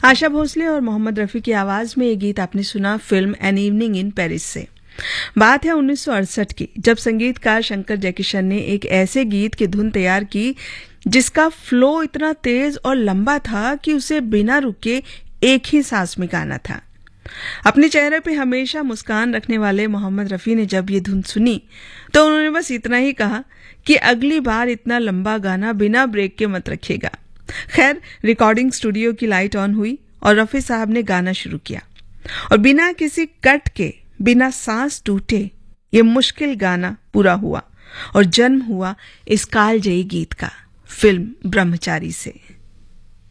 आशा भोसले और मोहम्मद रफी की आवाज में ये गीत आपने सुना film an evening in Paris से। बात है 1968 की, जब संगीतकार शंकर जयकिशन ने एक ऐसे गीत की धुन तैयार की जिसका फ्लो इतना तेज और लंबा था कि उसे बिना रुके एक ही सांस में गाना था। अपने चेहरे पे हमेशा मुस्कान रखने वाले मोहम्मद रफी ने जब ये धुन सुनी तो उन्होंने बस इतना ही कहा कि अगली बार इतना लंबा गाना बिना ब्रेक के मत रखिएगा। खैर, रिकॉर्डिंग स्टूडियो की लाइट ऑन हुई और रफी साहब ने गाना शुरू किया और बिना किसी कट के, बिना सांस टूटे ये मुश्किल गाना पूरा हुआ और जन्म हुआ इस कालजयी गीत का, फिल्म ब्रह्मचारी से।